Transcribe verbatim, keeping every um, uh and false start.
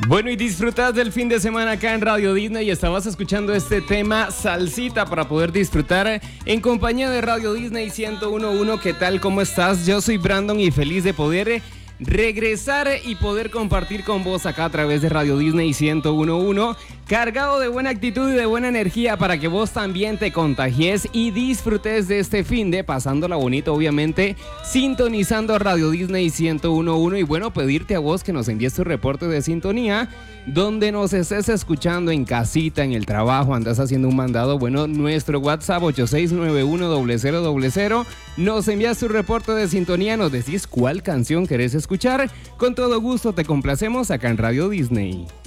Bueno, y disfrutas del fin de semana acá en Radio Disney y estabas escuchando este tema Salsita para poder disfrutar en compañía de Radio Disney ciento uno punto uno. ¿Qué tal? ¿Cómo estás? Yo soy Brandon y feliz de poder regresar y poder compartir con vos acá a través de Radio Disney ciento uno punto uno, cargado de buena actitud y de buena energía para que vos también te contagies y disfrutes de este fin de pasándola bonito, obviamente sintonizando Radio Disney ciento uno punto uno. Y bueno, pedirte a vos que nos envíes tu reporte de sintonía donde nos estés escuchando, en casita, en el trabajo, andas haciendo un mandado. Bueno, nuestro WhatsApp ocho seis nueve uno cero cero cero cero, nos envías tu reporte de sintonía, nos decís cuál canción querés escuchar. Con todo gusto te complacemos acá en Radio Disney.